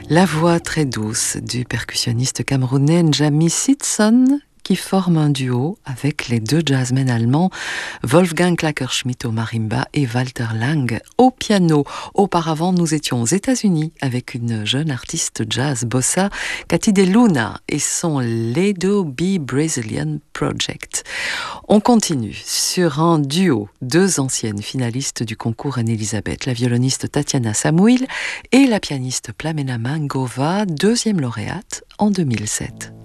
La voix très douce du percussionniste camerounais Njami Sitson qui forme un duo avec les deux jazzmen allemands Wolfgang Klackerschmidt au marimba et Walter Lang au piano. Auparavant, nous étions aux États-Unis avec une jeune artiste jazz bossa, Cathy De Luna, et son Ledo B Brazilian Project. On continue sur un duo, deux anciennes finalistes du concours Anne-Elisabeth, la violoniste Tatiana Samuil et la pianiste Plamena Mangova, deuxième lauréate en 2007.